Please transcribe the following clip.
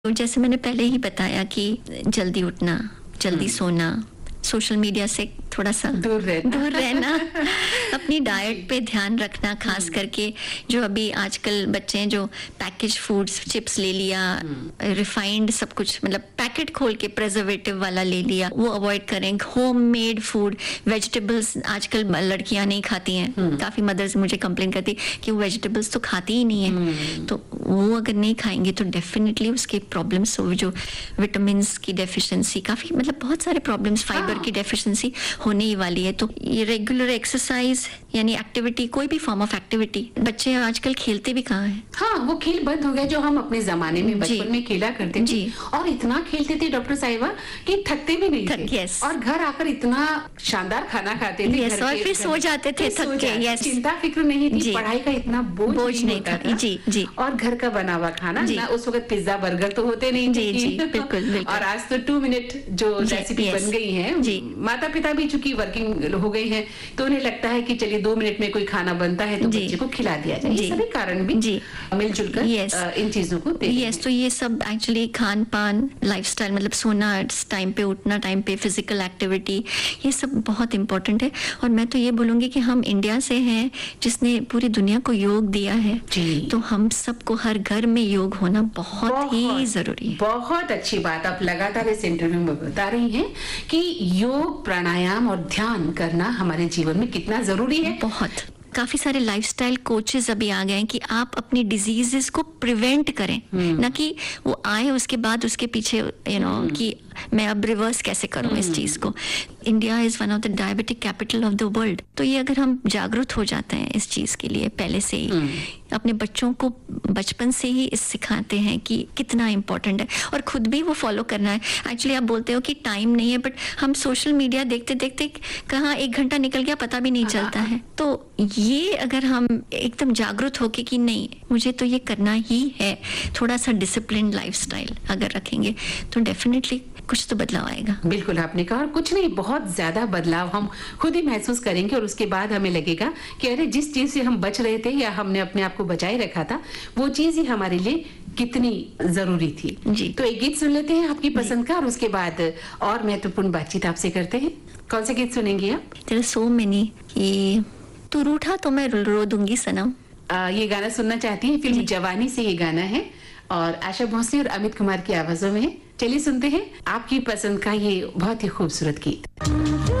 तो जैसे मैंने पहले ही बताया कि जल्दी उठना, जल्दी सोना, सोशल मीडिया से थोड़ा सा दूर रहना अपनी डाइट पे ध्यान रखना, खास करके जो अभी आजकल बच्चे हैं जो पैकेज फूड्स, चिप्स ले लिया, रिफाइंड सब कुछ, मतलब पैकेट खोल के प्रिजर्वेटिव वाला ले लिया, वो अवॉइड करें। होममेड फूड, वेजिटेबल्स आजकल लड़कियां नहीं खाती हैं, काफी मदर्स मुझे कंप्लेन करती कि वो वेजिटेबल्स तो खाती ही नहीं है, तो वो अगर नहीं खाएंगे तो डेफिनेटली उसके प्रॉब्लम्स, जो विटामिन की डेफिशिएंसी, काफी मतलब बहुत सारे प्रॉब्लम्स, फाइबर की डेफिशिएंसी होने ही वाली है। तो ये रेगुलर एक्सरसाइज यानी एक्टिविटी, कोई भी फॉर्म ऑफ एक्टिविटी, बच्चे आजकल खेलते भी कहाँ हैं? हाँ, वो खेल बंद हो गया जो हम अपने जमाने में बचपन में खेला करते थे, और इतना खेलते थे डॉक्टर साहिबा कि थकते भी नहीं थे, और घर आकर इतना शानदार खाना खाते थे, और फिर सो जाते थे थक के। चिंता फिक्र नहीं थी, पढ़ाई का इतना बोझ नहीं था। जी। और घर का बना हुआ खाना ना, उस वक्त पिज्जा बर्गर तो होते नहीं थे। जी, बिल्कुल। और आज तो 2 मिनट जो रेसिपी बन गई है, माता पिता भी चूंकि वर्किंग हो गई है तो उन्हें लगता है कि चलिए 2 मिनट में कोई खाना बनता है तो बच्चे को खिला दिया जाए। ये सभी कारण भी मिलजुल कर इन चीजों को तो ये सब एक्चुअली खान पान, लाइफस्टाइल, मतलब सोना टाइम पे, उठना टाइम पे, फिजिकल एक्टिविटी, ये सब बहुत इंपॉर्टेंट है। और मैं तो ये बोलूंगी कि हम इंडिया से हैं जिसने पूरी दुनिया को योग दिया है, तो हम सबको हर घर में योग होना बहुत ही जरूरी है। बहुत अच्छी बात आप लगातार इस इंटरव्यू में बता रही हैं कि योग, प्राणायाम और ध्यान करना हमारे जीवन में कितना जरूरी है। बहुत काफी सारे लाइफस्टाइल कोचेस अभी आ गए हैं कि आप अपनी डिजीजेस को प्रिवेंट करें, ना कि वो आए उसके बाद उसके पीछे कि मैं अब रिवर्स कैसे करूं इस चीज को। India is one of the diabetic capital of the world, तो ये अगर हम जागरूक हो जाते हैं इस चीज के लिए पहले से ही, अपने बच्चों को बचपन से ही इस सिखाते हैं कि कितना इम्पोर्टेंट है, और खुद भी वो फॉलो करना है। एक्चुअली आप बोलते हो कि टाइम नहीं है, बट हम सोशल मीडिया देखते देखते कहाँ 1 घंटा निकल गया पता भी नहीं चलता है। तो ये अगर हम एकदम जागरूक होके कि नहीं मुझे तो ये करना ही है, थोड़ा सा डिसिप्लिन लाइफस्टाइल अगर रखेंगे तो डेफिनेटली कुछ तो बदलाव आएगा। बिल्कुल आपने कहा, और कुछ नहीं, बहुत ज्यादा बदलाव हम खुद ही महसूस करेंगे, और उसके बाद हमें लगेगा कि अरे जिस चीज से हम बच रहे थे या हमने अपने आप को बचाए रखा था, वो चीज ही हमारे लिए कितनी जरूरी थी। तो एक गीत सुन लेते हैं आपकी पसंद का, और उसके बाद और महत्वपूर्ण बातचीत आपसे करते हैं। कौन से गीत सुनेंगे आप? There are so many कि तू रूठा तो मैं रो दूंगी सनम। ये गाना सुनना चाहती है, फिल्म जवानी से ये गाना है, और आशा भोसले और अमित कुमार की आवाजों में है। चलिए सुनते हैं आपकी पसंद का ये बहुत ही खूबसूरत गीत।